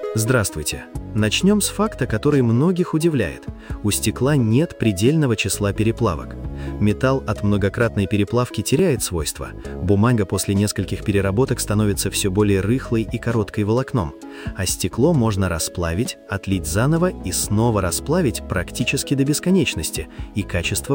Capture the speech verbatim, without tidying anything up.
Здравствуйте. Начнем с факта, который многих удивляет. У стекла нет предельного числа переплавок. Металл от многократной переплавки теряет свойства. Бумага после нескольких переработок становится все более рыхлой и короткой волокном. А стекло можно расплавить, отлить заново и снова расплавить практически до бесконечности, и качество